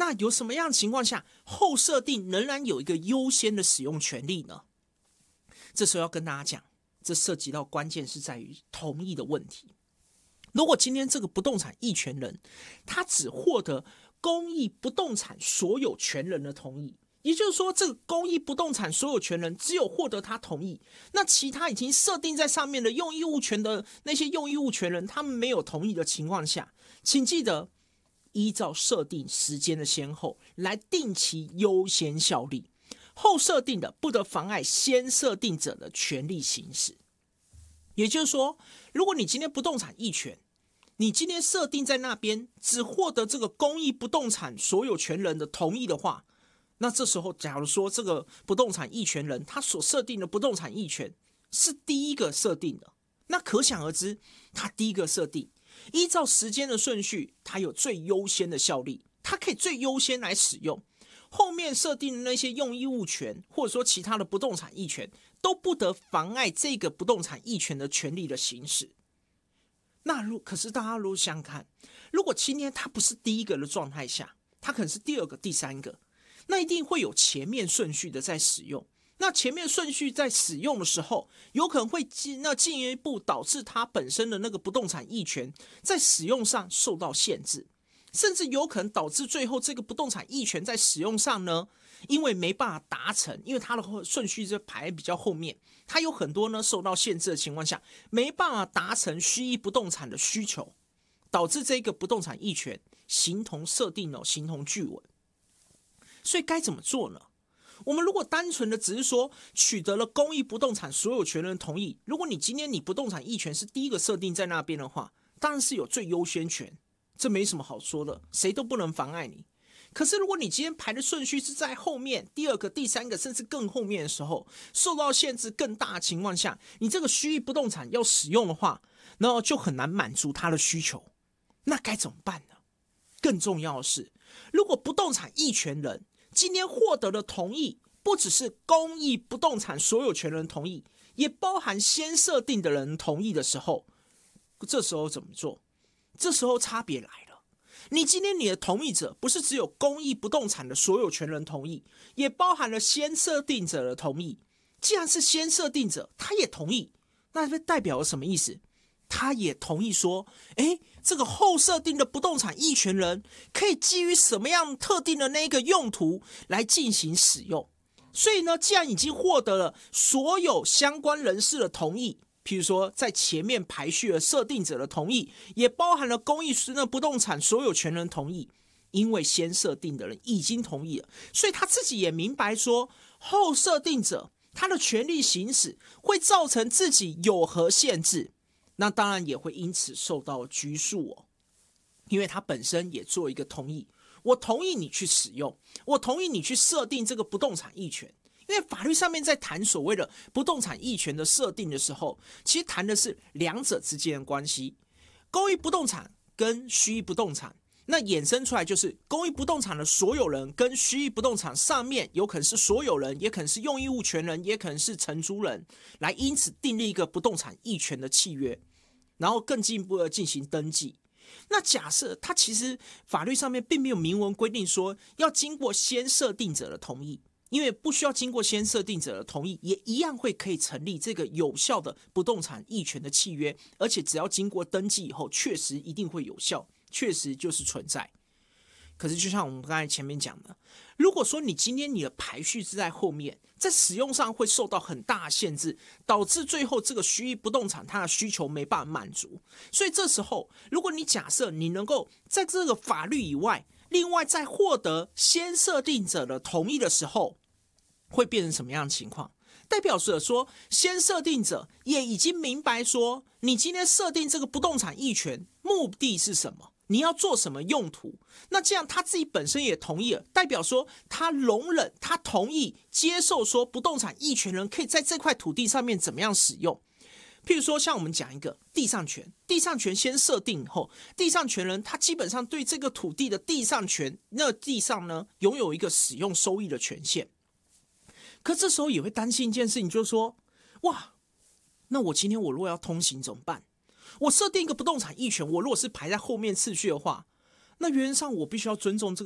那有什么样的情况下后设定仍然有一个优先的使用权利呢？这时候要跟大家讲，这涉及到关键是在于同意的问题。如果今天这个不动产役权人他只获得公益不动产所有权人的同意，也就是说这个公益不动产所有权人只有获得他同意，那其他已经设定在上面的用益物权的那些用益物权人他们没有同意的情况下，请记得依照设定时间的先后来定其优先效力，后设定的不得妨碍先设定者的权利行使。也就是说，如果你今天不动产役权，你今天设定在那边只获得这个公益不动产所有权人的同意的话，那这时候假如说这个不动产役权人他所设定的不动产役权是第一个设定的，那可想而知他第一个设定依照时间的顺序，他有最优先的效力，他可以最优先来使用，后面设定的那些用益物权或者说其他的不动产役权都不得妨碍这个不动产役权的权利的行使。那可是大家如果想想看，如果今天他不是第一个的状态下，他可能是第二个第三个，那一定会有前面顺序的在使用，那前面顺序在使用的时候，有可能会进一步导致它本身的那个不动产役权在使用上受到限制，甚至有可能导致最后这个不动产役权在使用上呢，因为没办法达成，因为它的顺序就排比较后面，它有很多呢受到限制的情况下，没办法达成虚役不动产的需求，导致这个不动产役权形同设定形同具文。所以该怎么做呢？我们如果单纯的只是说取得了公益不动产所有权人同意，如果你今天你不动产役权是第一个设定在那边的话，当然是有最优先权，这没什么好说的，谁都不能妨碍你。可是如果你今天排的顺序是在后面第二个第三个甚至更后面的时候，受到限制更大的情况下，你这个虚役不动产要使用的话，然后就很难满足他的需求，那该怎么办呢？更重要的是，如果不动产役权人今天获得的同意不只是公益不动产所有权人同意，也包含先设定的人同意的时候，这时候怎么做？这时候差别来了，你今天你的同意者不是只有公益不动产的所有权人同意，也包含了先设定者的同意。既然是先设定者他也同意，那代表了什么意思？他也同意说，这个后设定的不动产役权人可以基于什么样特定的那个用途来进行使用。所以呢，既然已经获得了所有相关人士的同意，譬如说在前面排序了设定者的同意，也包含了公益不动产所有权人同意，因为先设定的人已经同意了，所以他自己也明白说，后设定者他的权利行使会造成自己有何限制，那当然也会因此受到拘束哦，因为他本身也做一个同意，我同意你去使用，我同意你去设定这个不动产役权。因为法律上面在谈所谓的不动产役权的设定的时候，其实谈的是两者之间的关系，公益不动产跟虚役不动产，那衍生出来就是公益不动产的所有人跟虚役不动产上面有可能是所有人，也可能是用益物权人，也可能是承租人，来因此订立一个不动产役权的契约，然后更进一步的进行登记。那假设他其实法律上面并没有明文规定说要经过先设定者的同意，因为不需要经过先设定者的同意，也一样会可以成立这个有效的不动产役权的契约，而且只要经过登记以后，确实一定会有效，确实就是存在。可是就像我们刚才前面讲的，如果说你今天你的排序是在后面，在使用上会受到很大的限制，导致最后这个虚役不动产它的需求没办法满足，所以这时候如果你假设你能够在这个法律以外另外再获得先设定者的同意的时候，会变成什么样的情况？代表着说先设定者也已经明白说你今天设定这个不动产役权目的是什么，你要做什么用途，那这样他自己本身也同意了，代表说他容忍他同意接受说不动产役权人可以在这块土地上面怎么样使用。譬如说像我们讲一个地上权，地上权先设定以后，地上权人他基本上对这个土地的地上权，那地上呢拥有一个使用收益的权限。可这时候也会担心一件事情，就是说哇，那我今天我如果要通行怎么办？我设定一个不动产役权，我如果是排在后面次序的话，那原则上我必须要尊重这个